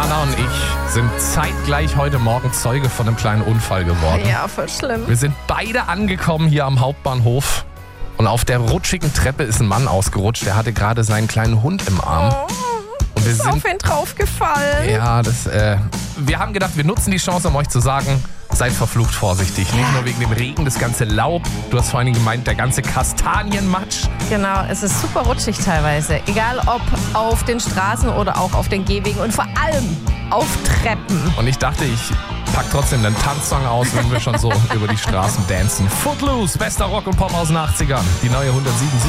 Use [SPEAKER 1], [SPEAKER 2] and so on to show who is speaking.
[SPEAKER 1] Anna und ich sind zeitgleich heute Morgen Zeuge von einem kleinen Unfall geworden.
[SPEAKER 2] Ja, voll schlimm.
[SPEAKER 1] Wir sind beide angekommen hier am Hauptbahnhof und auf der rutschigen Treppe ist ein Mann ausgerutscht. Der hatte gerade seinen kleinen Hund im Arm. Und wir
[SPEAKER 2] Ist
[SPEAKER 1] sind
[SPEAKER 2] auf ihn draufgefallen.
[SPEAKER 1] Ja, wir haben gedacht, wir nutzen die Chance, um euch zu sagen, seid verflucht vorsichtig. Nicht nur wegen dem Regen, das ganze Laub. Du hast vorhin gemeint, der ganze Kastanienmatsch.
[SPEAKER 2] Genau, es ist super rutschig teilweise. Egal ob auf den Straßen oder auch auf den Gehwegen und vor allem auf Treppen.
[SPEAKER 1] Und ich dachte, ich pack trotzdem einen Tanzsong aus, wenn wir schon so über die Straßen dancen. Footloose, bester Rock und Pop aus den 80ern. Die neue 107.7.